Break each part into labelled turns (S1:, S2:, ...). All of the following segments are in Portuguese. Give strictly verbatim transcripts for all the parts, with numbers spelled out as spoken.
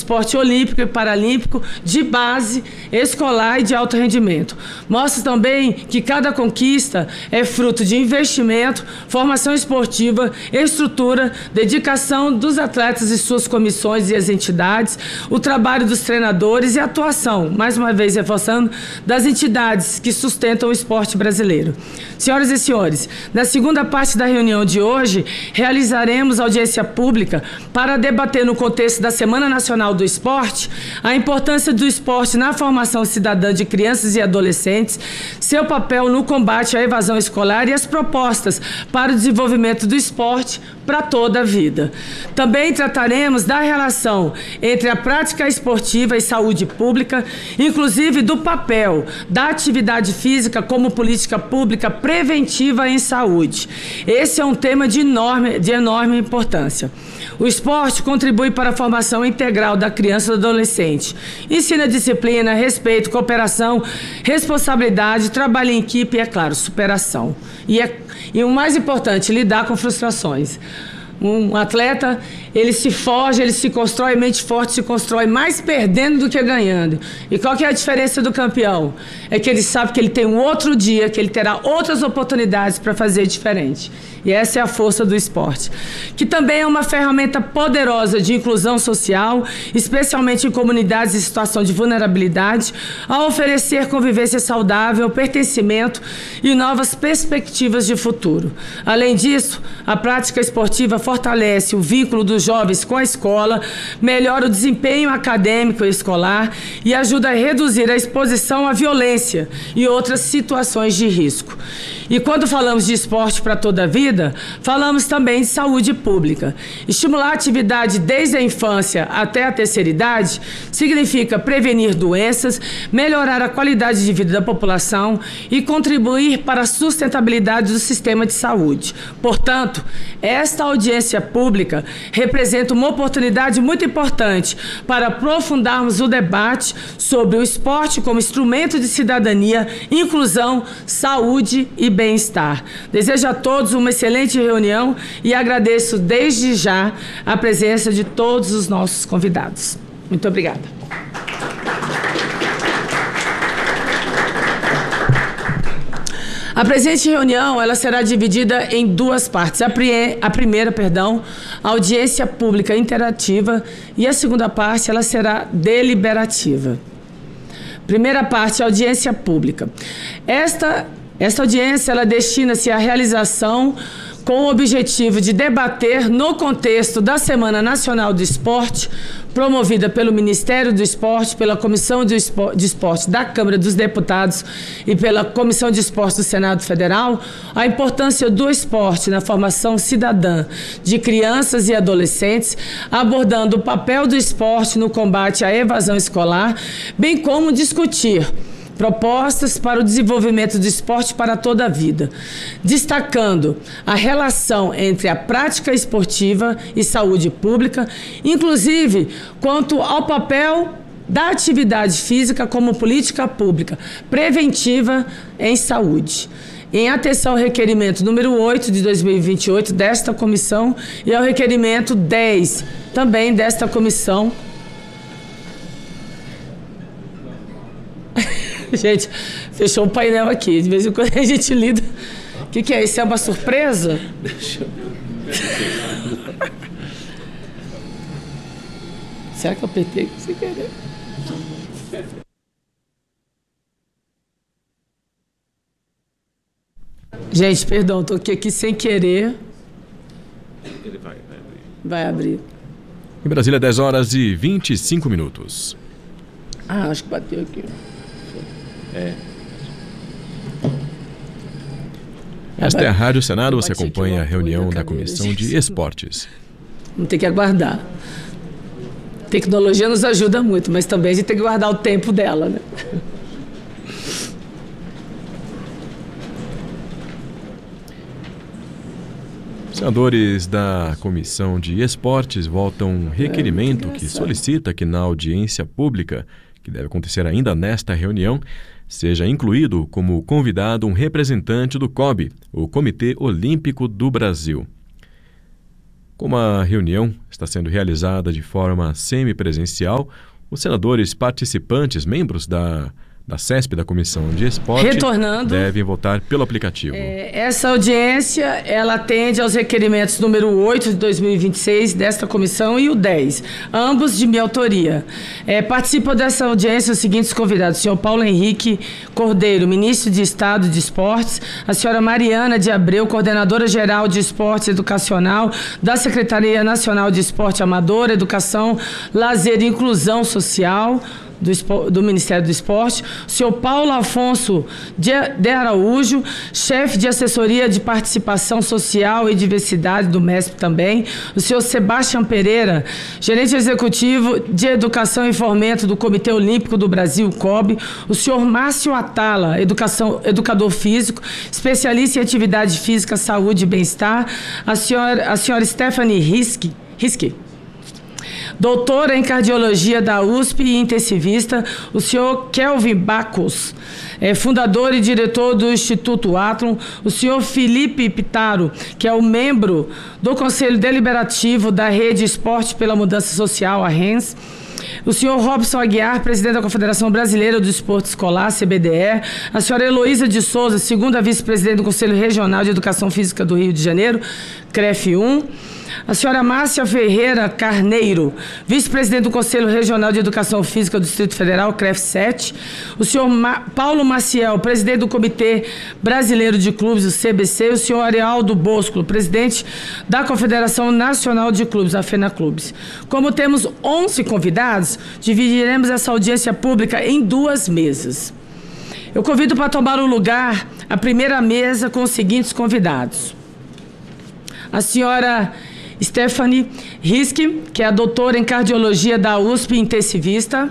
S1: esporte olímpico e paralímpico de base, escolar e de alto rendimento. Mostra também que cada conquista é fruto de investimento, formação esportiva, estrutura, dedicação dos atletas e suas comissões e as entidades, o trabalho dos treinadores e a atuação, mais uma vez reforçando, das entidades que sustentam o esporte brasileiro. Senhoras e senhores, na segunda parte da reunião de hoje, realizaremos audiência pública para debater no contexto da Semana Nacional do Esporte a importância do esporte na formação cidadã de crianças e adolescentes, seu papel no combate à evasão escolar e as propostas para o desenvolvimento do esporte para toda a vida. Também trataremos da relação entre a prática esportiva e saúde pública, inclusive do papel da atividade física como política pública preventiva em saúde. Esse é um tema de enorme, de enorme importância. O esporte contribui para a formação integral da criança e do adolescente. Ensina disciplina, respeito, cooperação, responsabilidade, trabalho em equipe e, é claro, superação. E, é, e o mais importante, lidar com frustrações. Um atleta, ele se forja, ele se constrói, mente forte se constrói mais perdendo do que ganhando. E qual que é a diferença do campeão? É que ele sabe que ele tem um outro dia, que ele terá outras oportunidades para fazer diferente. E essa é a força do esporte, que também é uma ferramenta poderosa de inclusão social, especialmente em comunidades em situação de vulnerabilidade, a oferecer convivência saudável, pertencimento e novas perspectivas de futuro. Além disso, a prática esportiva fortalece o vínculo dos jovens com a escola, melhora o desempenho acadêmico e escolar e ajuda a reduzir a exposição à violência e outras situações de risco. E quando falamos de esporte para toda a vida, falamos também de saúde pública. Estimular a atividade desde a infância até a terceira idade significa prevenir doenças, melhorar a qualidade de vida da população e contribuir para a sustentabilidade do sistema de saúde. Portanto, esta audiência pública representa uma oportunidade muito importante para aprofundarmos o debate sobre o esporte como instrumento de cidadania, inclusão, saúde e bem-estar. Desejo a todos uma excelente reunião e agradeço desde já a presença de todos os nossos convidados. Muito obrigada. A presente reunião ela será dividida em duas partes. A, pri a primeira, perdão, audiência pública interativa, e a segunda parte ela será deliberativa. Primeira parte, audiência pública. Esta, esta audiência ela destina-se à realização com o objetivo de debater no contexto da Semana Nacional do Esporte, promovida pelo Ministério do Esporte, pela Comissão de Esporte da Câmara dos Deputados e pela Comissão de Esporte do Senado Federal, a importância do esporte na formação cidadã de crianças e adolescentes, abordando o papel do esporte no combate à evasão escolar, bem como discutir propostas para o desenvolvimento do esporte para toda a vida, destacando a relação entre a prática esportiva e saúde pública, inclusive quanto ao papel da atividade física como política pública preventiva em saúde. Em atenção ao requerimento número oito de dois mil e vinte e oito desta comissão e ao requerimento dez também desta comissão. Gente, fechou o painel aqui. De vez em quando a gente lida. O que, que é isso? É uma surpresa? Deixa eu... Será que eu apertei sem querer? Gente, perdão, estou aqui, aqui sem querer.
S2: Ele vai, vai abrir.
S1: Vai abrir.
S2: Em Brasília, dez horas e vinte e cinco minutos.
S1: Ah, acho que bateu aqui.
S2: É. Esta é a Rádio Senado, você acompanha a reunião da Comissão de Esportes.
S1: Vamos ter que aguardar. Tecnologia nos ajuda muito, mas também a gente tem que guardar o tempo dela, né?
S2: Senadores da Comissão de Esportes votam um requerimento que solicita que na audiência pública, que deve acontecer ainda nesta reunião, seja incluído como convidado um representante do C O B, o Comitê Olímpico do Brasil. Como a reunião está sendo realizada de forma semipresencial, os senadores participantes, membros da, da C E S P, da Comissão de Esporte,
S1: Retornando,
S2: devem votar pelo aplicativo.
S1: É, essa audiência, ela atende aos requerimentos número oito de dois mil e vinte e seis desta comissão e o dez, ambos de minha autoria. É, participam dessa audiência os seguintes convidados: o senhor Paulo Henrique Cordeiro, ministro de Estado de Esportes, a senhora Mariana de Abreu, coordenadora geral de Esportes Educacional da Secretaria Nacional de Esporte Amador, Educação, Lazer e Inclusão Social, Do, do Ministério do Esporte, o senhor Paulo Afonso de, de Araújo, chefe de assessoria de participação social e diversidade do M E S P também, o senhor Sebastião Pereira, gerente executivo de educação e fomento do Comitê Olímpico do Brasil, C O B, o senhor Márcio Atala, educação, educador físico, especialista em atividade física, saúde e bem-estar, a senhora, a senhora Stephanie Risky, Risky doutora em cardiologia da U S P e intensivista, o senhor Kelvin Bacos, é, fundador e diretor do Instituto Atlon, o senhor Felipe Pitaro, que é o membro do Conselho Deliberativo da Rede Esporte pela Mudança Social, a R E N S, o senhor Robson Aguiar, presidente da Confederação Brasileira do Esporte Escolar, C B D E, a senhora Heloísa de Souza, segunda vice-presidente do Conselho Regional de Educação Física do Rio de Janeiro, C R E F um, a senhora Márcia Ferreira Carneiro, vice-presidente do Conselho Regional de Educação Física do Distrito Federal, C R E F sete, o senhor Ma- Paulo Maciel, presidente do Comitê Brasileiro de Clubes, o C B C, o senhor Arialdo Bosco, presidente da Confederação Nacional de Clubes, a FENAClubes. Como temos onze convidados, dividiremos essa audiência pública em duas mesas. Eu convido para tomar o lugar a primeira mesa com os seguintes convidados: a senhora Stephanie Risky, que é a doutora em cardiologia da U S P intensivista.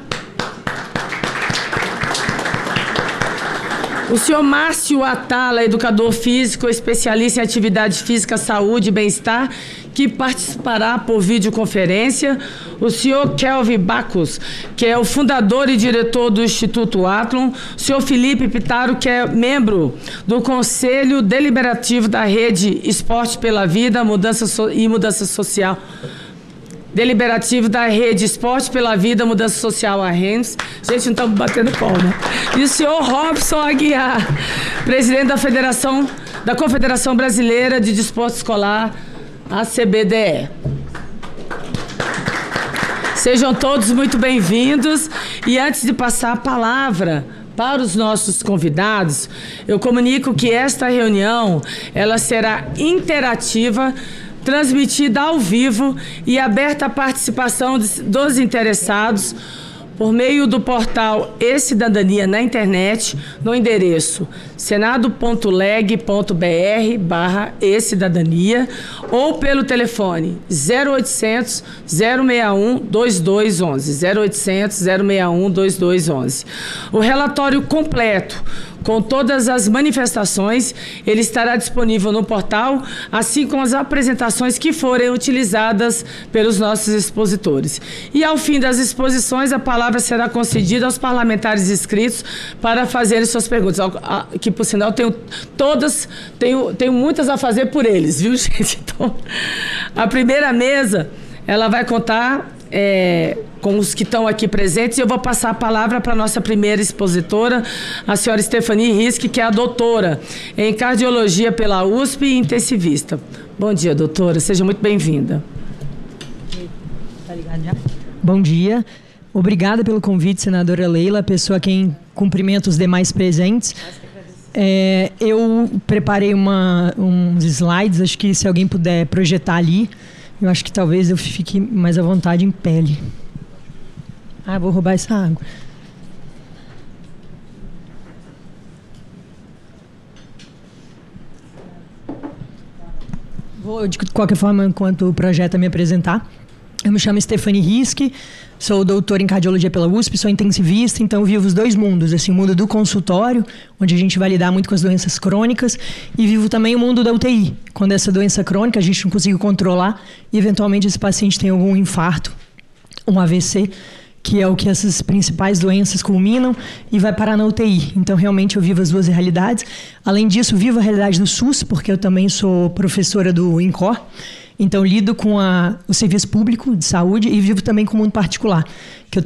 S1: O senhor Márcio Atala, educador físico, especialista em atividade física, saúde e bem-estar, que participará por videoconferência. O senhor Kelvin Bacos, que é o fundador e diretor do Instituto Atlon. O senhor Felipe Pitaro, que é membro do Conselho Deliberativo da Rede Esporte pela Vida Mudança so- e Mudança Social. Deliberativo da Rede Esporte pela Vida, Mudança Social, a R E N S. Gente, não estamos batendo palma. E o senhor Robson Aguiar, presidente da Federação, da Confederação Brasileira de Desporto Escolar, a C B D E. Sejam todos muito bem-vindos. E antes de passar a palavra para os nossos convidados, eu comunico que esta reunião ela será interativa, transmitida ao vivo e aberta à participação dos interessados por meio do portal E-Cidadania na internet, no endereço senado.leg.br barra E-Cidadania ou pelo telefone zero oitocentos, zero seis um, dois dois um um, zero oitocentos, zero seis um, dois dois um um. O relatório completo com todas as manifestações, ele estará disponível no portal, assim como as apresentações que forem utilizadas pelos nossos expositores. E ao fim das exposições, a palavra será concedida aos parlamentares inscritos para fazerem suas perguntas, que por sinal tenho todas, tenho, tenho muitas a fazer por eles, viu, gente? Então, a primeira mesa, ela vai contar É, com os que estão aqui presentes, e eu vou passar a palavra para a nossa primeira expositora, a senhora Stephanie Risky, que é a doutora em cardiologia pela U S P e intensivista. Bom dia, doutora, seja muito bem-vinda.
S3: Tá ligado já? Bom dia, obrigada pelo convite, senadora Leila, pessoa a quem cumprimento os demais presentes. É, eu preparei uma, uns slides, acho que se alguém puder projetar ali, eu acho que talvez eu fique mais à vontade em pele. Ah, vou roubar essa água. Vou, de qualquer forma, enquanto o projeto me apresentar. Eu me chamo Stephanie Risky, sou doutora em cardiologia pela U S P, sou intensivista, então eu vivo os dois mundos, assim, o mundo do consultório, onde a gente vai lidar muito com as doenças crônicas, e vivo também o mundo da U T I, quando essa doença crônica a gente não consegue controlar e eventualmente esse paciente tem algum infarto, um A V C, que é o que essas principais doenças culminam e vai parar na U T I. Então, realmente, eu vivo as duas realidades. Além disso, vivo a realidade do SUS, porque eu também sou professora do INCOR. Então, lido com a, o serviço público de saúde e vivo também com o mundo particular. Que eu